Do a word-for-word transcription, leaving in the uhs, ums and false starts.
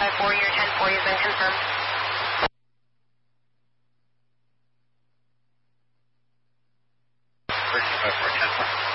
five four, your ten forty has been confirmed. three five four, ten four.